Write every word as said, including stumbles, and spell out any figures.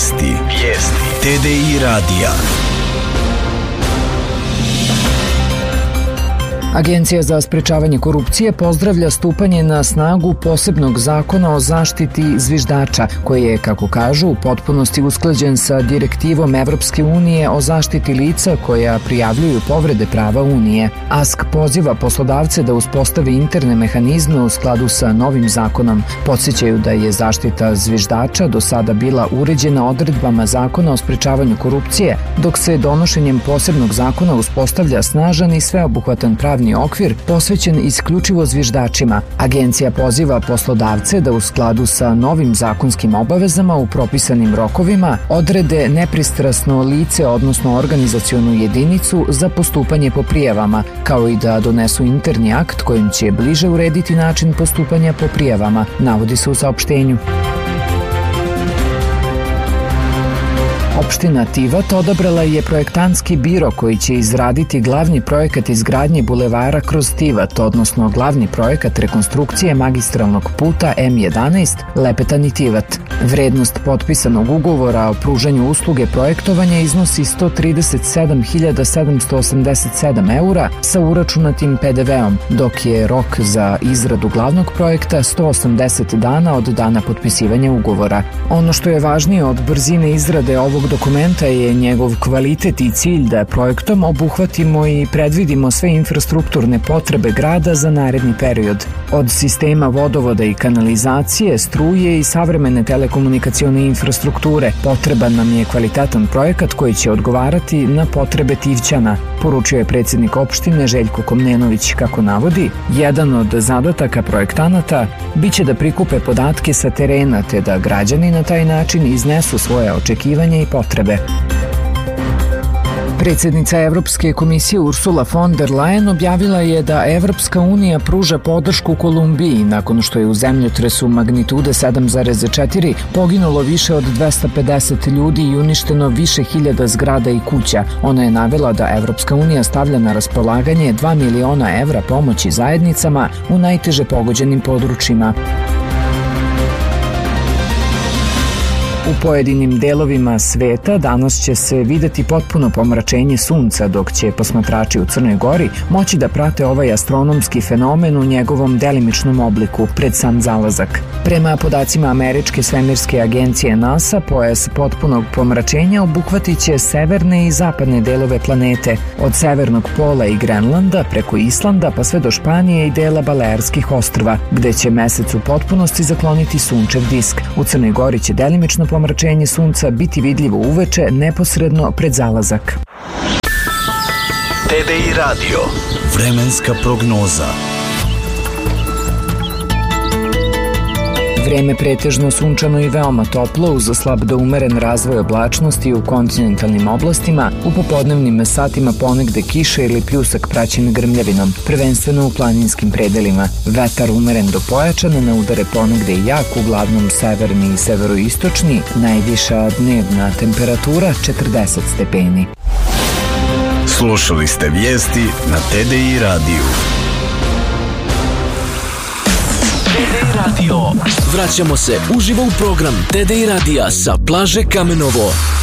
Vijesti. Vijesti. T D I radija. Agencija za sprečavanje korupcije pozdravlja stupanje na snagu posebnog zakona o zaštiti zviždača, koji je, kako kažu, u potpunosti usklađen sa direktivom Evropske unije o zaštiti lica koja prijavljuju povrede prava Unije. A S K poziva poslodavce da uspostave interne mehanizme u skladu sa novim zakonom. Podsjećaju da je zaštita zviždača do sada bila uređena odredbama zakona o sprečavanju korupcije, dok se donošenjem posebnog zakona uspostavlja snažan i sveobuhvatan pravni okvir posvećen isključivo zviždačima. Agencija poziva poslodavce da u skladu sa novim zakonskim obavezama u propisanim rokovima odrede nepristrasno lice, odnosno organizacionu jedinicu za postupanje po prijavama, kao i da donesu interni akt kojim će bliže urediti način postupanja po prijavama, navodi se u saopštenju. Opština Tivat odabrala je projektantski biro koji će izraditi glavni projekat izgradnje bulevara kroz Tivat, odnosno glavni projekat rekonstrukcije magistralnog puta M jedanaest Lepetani-Tivat. Vrednost potpisanog ugovora o pružanju usluge projektovanja iznosi sto trideset sedam hiljada sedamsto osamdeset sedam eura sa uračunatim P D V-om, dok je rok za izradu glavnog projekta sto osamdeset dana od dana potpisivanja ugovora. Ono što je važnije od brzine izrade ovog dokumenta je njegov kvalitet i cilj da projektom obuhvatimo i predvidimo sve infrastrukturne potrebe grada za naredni period. Od sistema vodovoda i kanalizacije, struje i savremene telekomunikacione infrastrukture, potreban nam je kvalitetan projekat koji će odgovarati na potrebe Tivćana, poručio je predsjednik opštine Željko Komnenović. Kako navodi, jedan od zadataka projektanata biće da prikupe podatke sa terena te da građani na taj način iznesu svoje očekivanja i potrebe. Predsjednica Evropske komisije Ursula von der Leyen objavila je da Evropska unija pruža podršku Kolumbiji nakon što je u zemljotresu magnitude sedam zarez četiri poginulo više od dvesta pedeset ljudi i uništeno više hiljada zgrada i kuća. Ona je navela da Evropska unija stavlja na raspolaganje dva miliona evra pomoći zajednicama u najteže pogođenim područjima. U pojedinim delovima sveta danas će se videti potpuno pomračenje sunca, dok će posmatrači u Crnoj Gori moći da prate ovaj astronomski fenomen u njegovom delimičnom obliku pred sam zalazak. Prema podacima američke svemirske agencije NASA, pojas potpunog pomračenja obuhvatit će severne i zapadne delove planete, od severnog pola i Grenlanda preko Islanda pa sve do Španije i dela Balearskih ostrva, gde će mesec u potpunosti zakloniti sunčev disk. U Crnoj Gori će delimično pomračenje sunca biti vidljivo uveče neposredno pred zalazak. T D I radio. Vremenska prognoza. Vreme pretežno sunčano i veoma toplo uz slab do umeren razvoj oblačnosti u kontinentalnim oblastima, u popodnevnim satima ponegde kiše ili pljusak praćen grmljavinom, prvenstveno u planinskim predelima. Vetar umeren do pojačan, na udare ponegde i jak, uglavnom severni i severoistočni, najviša dnevna temperatura četrdeset stepeni. Slušali ste vijesti na T D I radiju. T D I radio. Vraćamo se uživo u program T D I radija sa plaže Kamenovo.